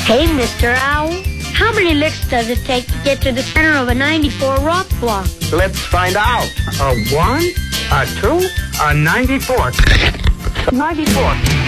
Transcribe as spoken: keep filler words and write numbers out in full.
Hey, Mister Owl, how many licks does it take to get to the center of a ninety-four rock block? Let's find out. A one, a two, a ninety-four. ninety-four.